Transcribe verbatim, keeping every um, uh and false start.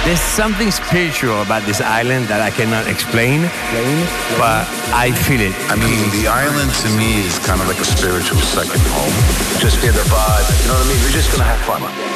There's something spiritual about this island that I cannot explain, but I feel it. I mean, the island to me is kind of like a spiritual second home. Just feel the vibe. You know what I mean? We're just gonna have fun.